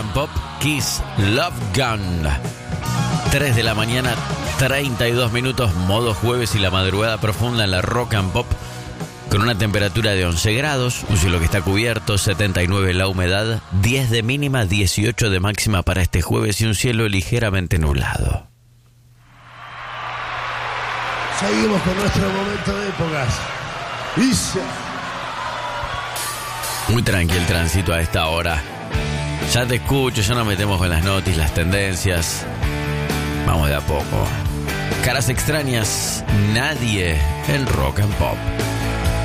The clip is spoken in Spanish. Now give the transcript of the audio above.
and Pop, Kiss Love Gun. 3 de la mañana, 32 minutos, modo jueves y la madrugada profunda en la Rock and Pop, con una temperatura de 11 grados, un cielo que está cubierto, 79 la humedad, 10 de mínima, 18 de máxima para este jueves y un cielo ligeramente nublado. Seguimos con nuestro momento de épocas. Muy tranquilo el tránsito a esta hora. Ya te escucho, ya nos metemos con las noticias, las tendencias. Vamos de a poco. Caras extrañas, nadie en Rock and Pop.